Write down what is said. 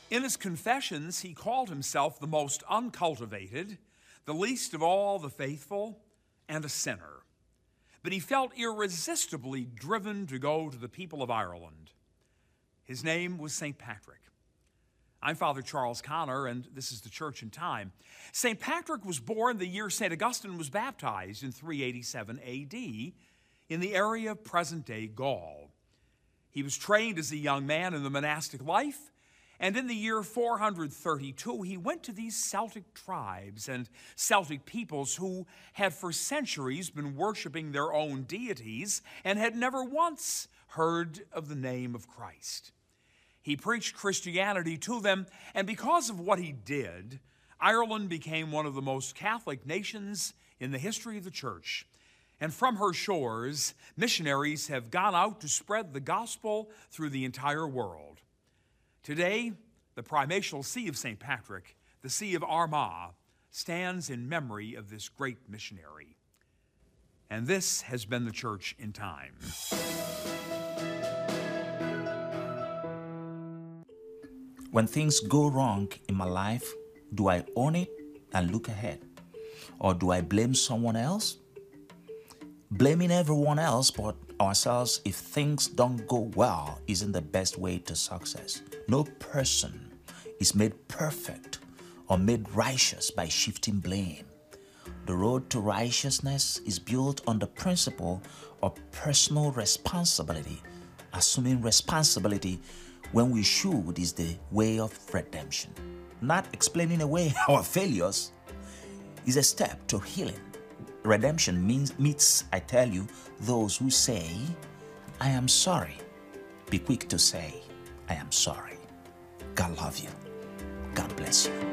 In his confessions, he called himself the most uncultivated, the least of all the faithful, and a sinner. But he felt irresistibly driven to go to the people of Ireland. His name was St. Patrick. I'm Father Charles Connor, and this is the Church in Time. St. Patrick was born the year St. Augustine was baptized in 387 AD in the area of present-day Gaul. He was trained as a young man in the monastic life, and in the year 432, he went to these Celtic tribes and Celtic peoples who had for centuries been worshiping their own deities and had never once heard of the name of Christ. He preached Christianity to them, and because of what he did, Ireland became one of the most Catholic nations in the history of the Church. And from her shores, missionaries have gone out to spread the gospel through the entire world. Today, the primatial see of St. Patrick, the See of Armagh, stands in memory of this great missionary. And this has been the Church in Time. When things go wrong in my life, do I own it and look ahead? Or do I blame someone else? Blaming everyone else but ourselves if things don't go well isn't the best way to success. No person is made perfect or made righteous by shifting blame. The road to righteousness is built on the principle of personal responsibility. Assuming responsibility when we should is the way of redemption. Not explaining away our failures is a step to healing. Redemption meets, I tell you, those who say, I am sorry. Be quick to say, I am sorry. God love you. God bless you.